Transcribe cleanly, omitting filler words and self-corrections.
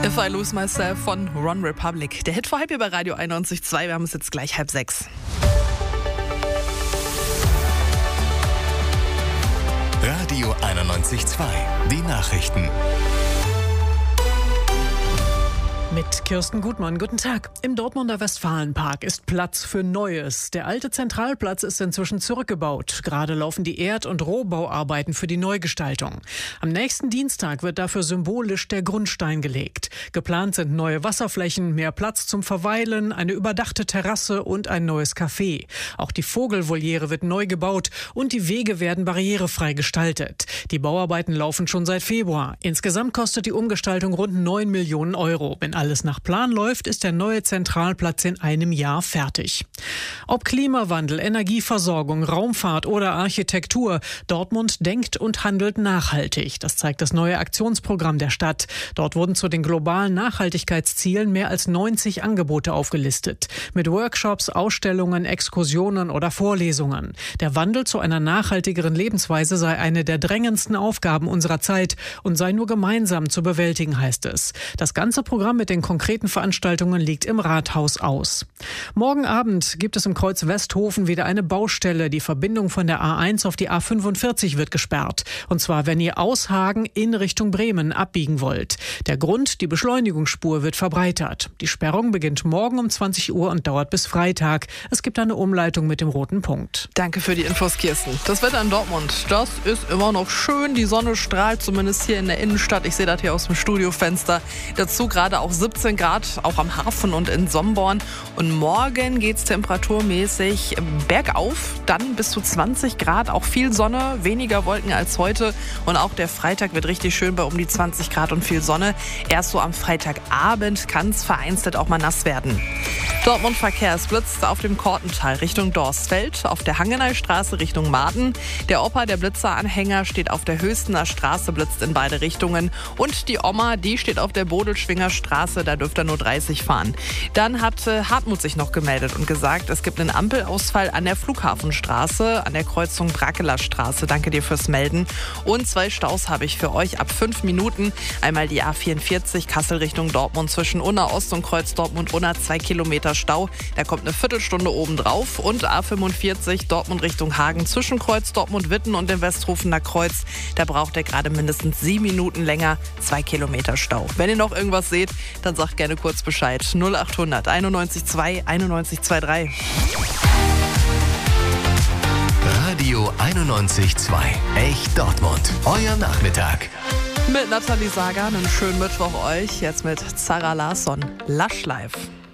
If I Lose Myself von Ron Republic. Der Hit vor halb hier bei Radio 91.2. Wir haben es jetzt gleich 5:30. Radio 91.2. Die Nachrichten. Mit Kirsten Gutmann, guten Tag. Im Dortmunder Westfalenpark ist Platz für Neues. Der alte Zentralplatz ist inzwischen zurückgebaut. Gerade laufen die Erd- und Rohbauarbeiten für die Neugestaltung. Am nächsten Dienstag wird dafür symbolisch der Grundstein gelegt. Geplant sind neue Wasserflächen, mehr Platz zum Verweilen, eine überdachte Terrasse und ein neues Café. Auch die Vogelvoliere wird neu gebaut und die Wege werden barrierefrei gestaltet. Die Bauarbeiten laufen schon seit Februar. Insgesamt kostet die Umgestaltung rund 9 Millionen Euro. Wenn alles nach Plan läuft, ist der neue Zentralplatz in einem Jahr fertig. Ob Klimawandel, Energieversorgung, Raumfahrt oder Architektur, Dortmund denkt und handelt nachhaltig. Das zeigt das neue Aktionsprogramm der Stadt. Dort wurden zu den globalen Nachhaltigkeitszielen mehr als 90 Angebote aufgelistet. Mit Workshops, Ausstellungen, Exkursionen oder Vorlesungen. Der Wandel zu einer nachhaltigeren Lebensweise sei eine der drängendsten Aufgaben unserer Zeit und sei nur gemeinsam zu bewältigen, heißt es. Das ganze Programm mit den konkreten Veranstaltungen liegt im Rathaus aus. Morgen Abend gibt es im Kreuz Westhofen wieder eine Baustelle. Die Verbindung von der A1 auf die A45 wird gesperrt. Und zwar, wenn ihr aus Hagen in Richtung Bremen abbiegen wollt. Der Grund, die Beschleunigungsspur wird verbreitert. Die Sperrung beginnt morgen um 20 Uhr und dauert bis Freitag. Es gibt eine Umleitung mit dem roten Punkt. Danke für die Infos, Kirsten. Das Wetter in Dortmund, das ist immer noch schön. Die Sonne strahlt zumindest hier in der Innenstadt. Ich sehe das hier aus dem Studiofenster. Dazu gerade auch 17 Grad, auch am Hafen und in Somborn. Und morgen geht es temperaturmäßig bergauf, dann bis zu 20 Grad, auch viel Sonne, weniger Wolken als heute. Und auch der Freitag wird richtig schön bei um die 20 Grad und viel Sonne. Erst so am Freitagabend kann es vereinzelt auch mal nass werden. Dortmund Verkehrsblitz auf dem Kortental Richtung Dorsfeld, auf der Hangeneystraße Richtung Marten. Der Opa, der Blitzeranhänger, steht auf der Höchstener Straße, blitzt in beide Richtungen. Und die Oma, die steht auf der Bodelschwinger Straße, da dürft ihr nur 30 fahren. Dann hat Hartmut sich noch gemeldet und gesagt, es gibt einen Ampelausfall an der Flughafenstraße, an der Kreuzung Brackeler Straße. Danke dir fürs Melden. Und 2 Staus habe ich für euch ab 5 Minuten. Einmal die A44 Kassel Richtung Dortmund zwischen Unna Ost und Kreuz Dortmund-Unna, 2 Kilometer Stau. Da kommt eine Viertelstunde oben drauf. Und A45 Dortmund Richtung Hagen zwischen Kreuz Dortmund-Witten und dem Westhofener Kreuz. Da braucht ihr gerade mindestens 7 Minuten länger, 2 Kilometer Stau. Wenn ihr noch irgendwas seht, dann sagt gerne kurz Bescheid. 0800 91.2 91.23. Radio 91.2. Echt Dortmund. Euer Nachmittag. Mit Nathalie Sagan, einen schönen Mittwoch euch. Jetzt mit Zara Larsson. Lush Life.